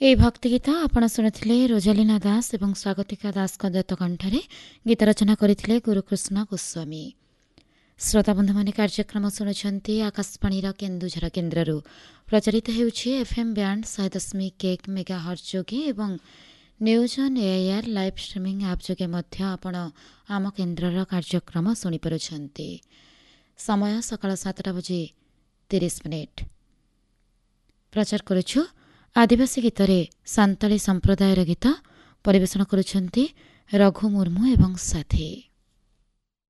এই ভক্তি গীত ଆପଣ ଶୁଣିଥିଲେ ରୋଜାଲିନା ଦାସ ଏବଂ ସ୍ୱାଗତିକା ଦାସଙ୍କ ଦତ୍ତ କଣ୍ଠରେ ଗୀତ ରଚନା କରିଥିଲେ ଗୁରୁକୃଷ୍ଣ ଗୋସ୍ୱାମୀ। ଶ୍ରୋତାବନ୍ଧୁମାନେ କାର୍ଯ୍ୟକ୍ରମ ଶୁଣୁଛନ୍ତି ଆକାଶବାଣୀର କେନ୍ଦୁଝର କେନ୍ଦ୍ରରୁ। ପ୍ରଚାରିତ ହେଉଛି ଏଫ୍ଏମ୍ ବ୍ୟାଣ୍ଡ 100.1 ମେଗାହର୍ଟ୍ଜ ଯୋଗେ ଏବଂ news on AIR live streaming app ଯୋଗେ ମଧ୍ୟ ଆପଣ ଆମ କେନ୍ଦ୍ରର କାର୍ଯ୍ୟକ୍ରମ ଶୁଣିପାରୁଛନ୍ତି। ସମୟ ସକାଳ 7:30। ପ୍ରଚାର କରୁଛୁ ଆଦିବାସୀ ଗୀତରେ ସାନ୍ତାଳୀ ସମ୍ପ୍ରଦାୟର ଗୀତ ପରିବେଷଣ କରୁଛନ୍ତି ରଘୁ ମୁର୍ମୁ ଏବଂ ସାଥୀ।